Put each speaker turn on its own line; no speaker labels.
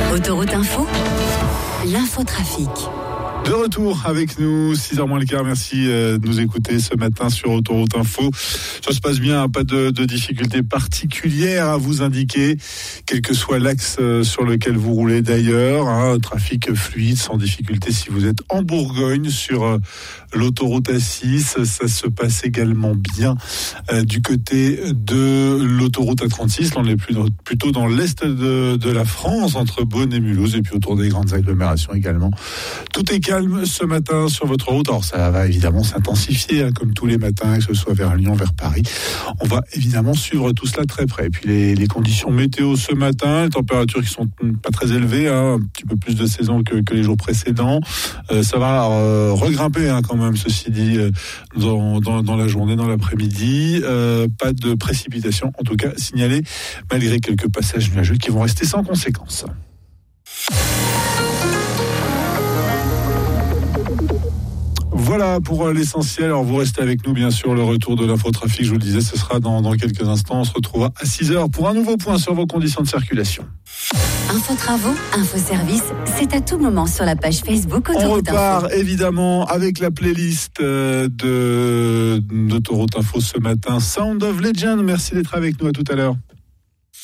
Autoroute Info, l'infotrafic.
De retour avec nous, 6h moins le quart. Merci de nous écouter ce matin sur Autoroute Info. Ça se passe bien, pas de difficultés particulières à vous indiquer, quel que soit l'axe sur lequel vous roulez d'ailleurs. Trafic fluide, sans difficulté si vous êtes en Bourgogne sur l'autoroute A6. Ça se passe également bien du côté de l'autoroute A36. On est plutôt dans l'est de la France, entre Beaune et Mulhouse, et puis autour des grandes agglomérations également. Tout est calme ce matin sur votre route. Alors ça va évidemment s'intensifier, comme tous les matins, que ce soit vers Lyon, vers Paris. On va évidemment suivre tout cela très près. Et puis les conditions météo ce matin, les températures qui sont pas très élevées, un petit peu plus de saison que les jours précédents. Ça va regrimper quand même, ceci dit, dans la journée, dans l'après-midi. Pas de précipitations, en tout cas signalées, malgré quelques passages nuageux qui vont rester sans conséquences. Voilà pour l'essentiel. Alors vous restez avec nous, bien sûr. Le retour de l'infotrafic, je vous le disais, ce sera dans quelques instants. On se retrouvera à 6h pour un nouveau point sur vos conditions de circulation.
Info-travaux, info-service, c'est à tout moment sur la page Facebook Autoroute Info.
On repart évidemment avec la playlist d'Autoroute Info ce matin. Sound of Legend, merci d'être avec nous, à tout à l'heure.